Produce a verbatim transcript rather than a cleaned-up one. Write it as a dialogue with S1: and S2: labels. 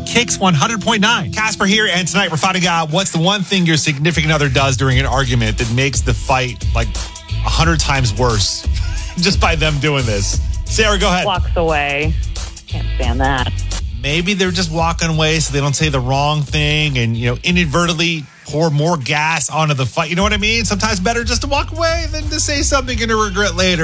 S1: Kicks one hundred point nine.
S2: Casper here, and tonight we're finding out what's the one thing your significant other does during an argument that makes the fight like a hundred times worse just by them doing this. Sarah, go ahead.
S3: Walks away. Can't stand that.
S2: Maybe they're just walking away so they don't say the wrong thing and, you know, inadvertently pour more gas onto the fight. You know what I mean? Sometimes better just to walk away than to say something and to regret later.